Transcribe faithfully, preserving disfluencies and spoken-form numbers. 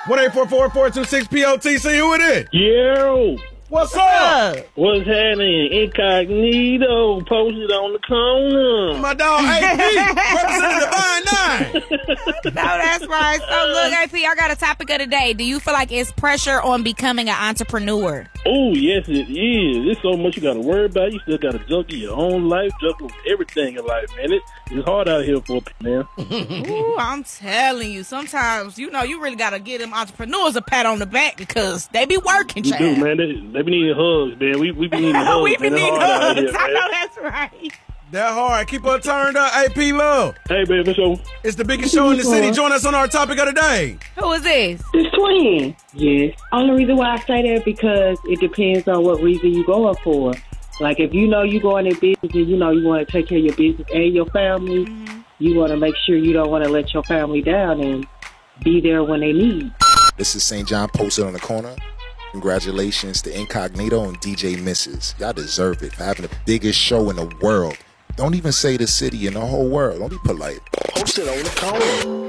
one eight four four, four two six, P O T C. Who it is? Yo. What's, What's up? up? What's happening? Incognito posted on the corner. My dog A P, representing the Divine Nine. No, that's right. So look, A P, I got a topic of the day. Do you feel like it's pressure on becoming an entrepreneur? Oh, yes, it is. There's so much you got to worry about. You still got to juggle your own life, juggle everything in life, man. It, it's hard out here for a man. Ooh, I'm telling you, sometimes, you know, you really got to give them entrepreneurs a pat on the back because they be working, We child. do, man. They, they be needing hugs, man. We, we be needing hugs. we be man. needing Hard out hugs. here, I man. know that's right. That hard. Keep her turned up. A P Love. Hey, baby, so It's the biggest show in the city. Join us on our topic of the day. Who is this? It's twin. Yes. Only reason why I say that because it depends on what reason you going for. Like if you know you going in business and you know you want to take care of your business and your family, mm-hmm. you want to make sure you don't want to let your family down and be there when they need. This is Saint John posted on the corner. Congratulations to Incognito and D J Missus. Y'all deserve it for having the biggest show in the world. Don't even say the city in the whole world. Don't be polite. Posted on the corner.